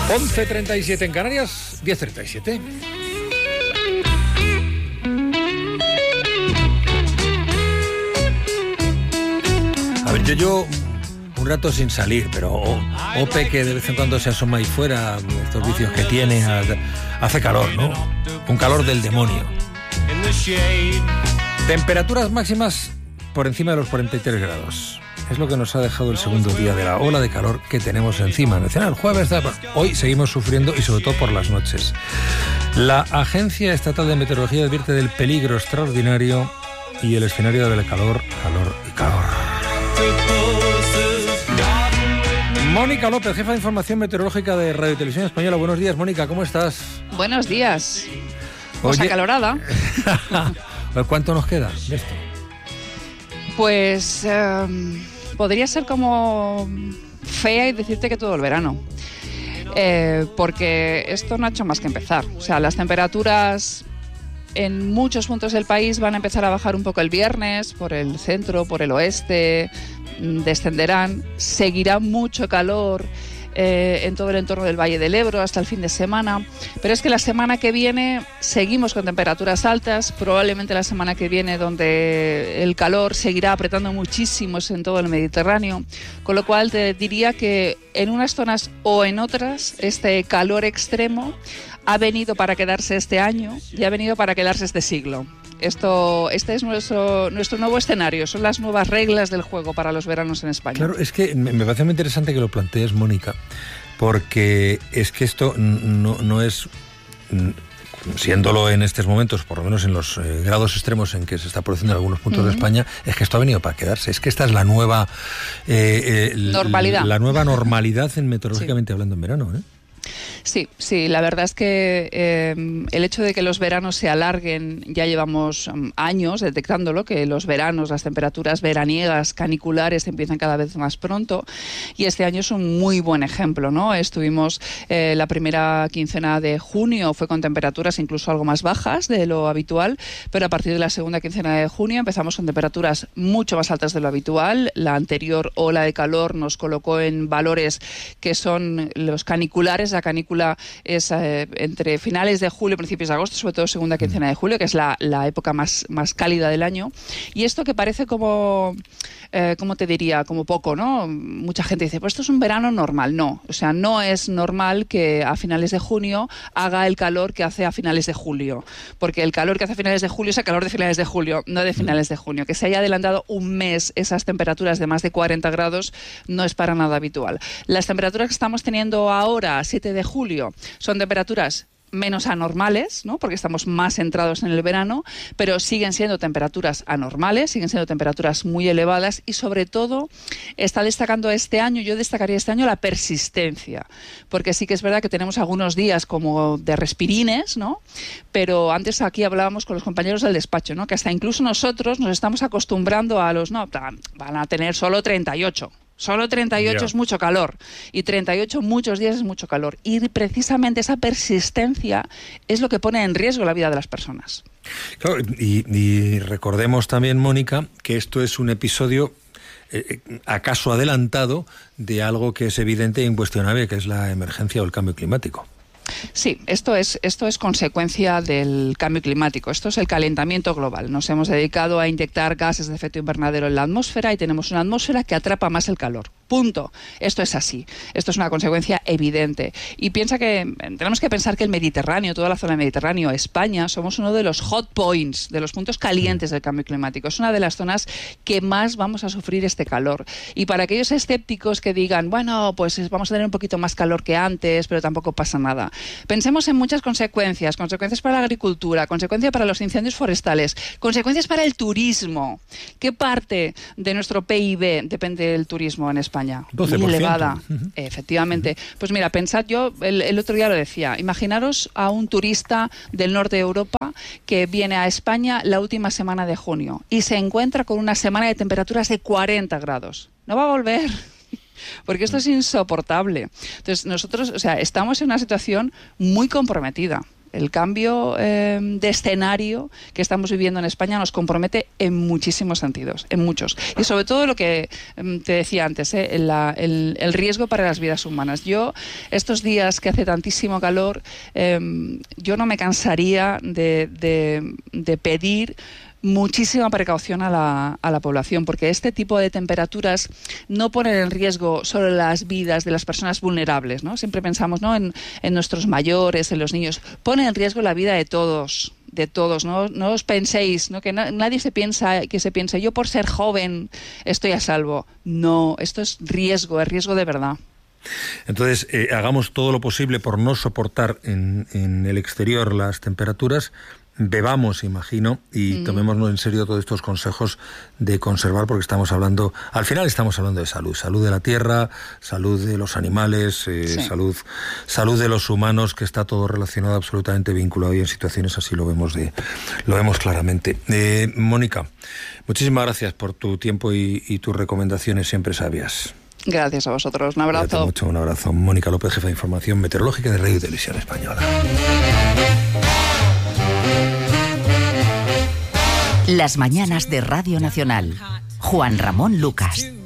11:37 en Canarias, 10:37. A ver, yo un rato sin salir, pero Ope, que de vez en cuando se asoma ahí fuera, estos vicios que tiene, hace calor, ¿no? Un calor del demonio. Temperaturas máximas por encima de los 43 grados. Es lo que nos ha dejado el segundo día de la ola de calor que tenemos encima. El jueves, hoy seguimos sufriendo y sobre todo por las noches. La Agencia Estatal de Meteorología advierte del peligro extraordinario y el escenario del calor. Mónica López, jefa de información meteorológica de Radio y Televisión Española. Buenos días, Mónica, ¿cómo estás? Buenos días. Pues acalorada. ¿Cuánto nos queda de esto? Pues podría ser como fea y decirte que todo el verano. Porque esto no ha hecho más que empezar. O sea, las temperaturas en muchos puntos del país van a empezar a bajar un poco el viernes, por el centro, por el oeste, descenderán, seguirá mucho calor en todo el entorno del Valle del Ebro hasta el fin de semana, pero es que la semana que viene seguimos con temperaturas altas, probablemente la semana que viene donde el calor seguirá apretando muchísimo en todo el Mediterráneo, con lo cual te diría que en unas zonas o en otras este calor extremo ha venido para quedarse este año y ha venido para quedarse este siglo. Este es nuestro nuevo escenario, son las nuevas reglas del juego para los veranos en España. Claro, es que me parece muy interesante que lo plantees, Mónica, porque es que esto no es, siéndolo en estos momentos, por lo menos en los grados extremos en que se está produciendo en algunos puntos de España, es que esto ha venido para quedarse. Es que esta es la nueva normalidad. La nueva normalidad meteorológicamente hablando en verano, ¿eh? Sí, la verdad es que el hecho de que los veranos se alarguen, ya llevamos años detectándolo, que los veranos, las temperaturas veraniegas, caniculares empiezan cada vez más pronto, y este año es un muy buen ejemplo, ¿no? Estuvimos la primera quincena de junio, fue con temperaturas incluso algo más bajas de lo habitual, pero a partir de la segunda quincena de junio empezamos con temperaturas mucho más altas de lo habitual. La anterior ola de calor nos colocó en valores que son los caniculares. La canícula es entre finales de julio y principios de agosto, sobre todo segunda quincena de julio, que es la época más cálida del año. Y esto que parece como, ¿cómo te diría? Como poco, ¿no? Mucha gente dice, pues esto es un verano normal. No, o sea, no es normal que a finales de junio haga el calor que hace a finales de julio. Porque el calor que hace a finales de julio es el calor de finales de julio, no de finales de junio. Que se haya adelantado un mes esas temperaturas de más de 40 grados no es para nada habitual. Las temperaturas que estamos teniendo ahora, 7 de julio, son temperaturas menos anormales, ¿no? Porque estamos más centrados en el verano, pero siguen siendo temperaturas anormales, siguen siendo temperaturas muy elevadas y sobre todo está destacando este año, yo destacaría este año la persistencia, porque sí que es verdad que tenemos algunos días como de respirines, ¿no? Pero antes aquí hablábamos con los compañeros del despacho, ¿no? Que hasta incluso nosotros nos estamos acostumbrando a los, no, van a tener solo 38. Solo 38 es mucho calor y 38 muchos días es mucho calor. Y precisamente esa persistencia es lo que pone en riesgo la vida de las personas. Claro, y recordemos también, Mónica, que esto es un episodio acaso adelantado de algo que es evidente e incuestionable, que es la emergencia o el cambio climático. Sí, esto es consecuencia del cambio climático. Esto es el calentamiento global. Nos hemos dedicado a inyectar gases de efecto invernadero en la atmósfera y tenemos una atmósfera que atrapa más el calor. Punto. Esto es así. Esto es una consecuencia evidente. Y tenemos que pensar que el Mediterráneo, toda la zona del Mediterráneo, España, somos uno de los hot points, de los puntos calientes del cambio climático. Es una de las zonas que más vamos a sufrir este calor. Y para aquellos escépticos que digan, bueno, pues vamos a tener un poquito más calor que antes, pero tampoco pasa nada. Pensemos en muchas consecuencias para la agricultura, consecuencias para los incendios forestales, consecuencias para el turismo. ¿Qué parte de nuestro PIB depende del turismo en España? 12%. Muy elevada, efectivamente. Pues mira, pensad, yo el otro día lo decía, imaginaros a un turista del norte de Europa que viene a España la última semana de junio y se encuentra con una semana de temperaturas de 40 grados. No va a volver. Porque esto es insoportable. Entonces nosotros, estamos en una situación muy comprometida. El cambio de escenario que estamos viviendo en España nos compromete en muchísimos sentidos, en muchos. Y sobre todo lo que te decía antes, el riesgo para las vidas humanas. Yo, estos días que hace tantísimo calor, yo no me cansaría de pedir muchísima precaución a la población, porque este tipo de temperaturas no ponen en riesgo solo las vidas de las personas vulnerables, ¿no? Siempre pensamos, ¿no?, en nuestros mayores, en los niños. Pone en riesgo la vida de todos, no os penséis, ¿no?, que nadie se piensa yo por ser joven estoy a salvo. No, esto es riesgo de verdad. Entonces, hagamos todo lo posible por no soportar en el exterior las temperaturas. Bebamos, imagino, y tomémonos en serio todos estos consejos de conservar, porque al final estamos hablando de salud de la tierra, salud de los animales, sí, salud de los humanos, que está todo relacionado, absolutamente vinculado, y en situaciones así lo vemos claramente. Mónica, muchísimas gracias por tu tiempo y tus recomendaciones siempre sabias. Gracias a vosotros, un abrazo. Un abrazo. Mónica López, jefa de información meteorológica de Radio y Televisión Española. Las mañanas de Radio Nacional. Juan Ramón Lucas.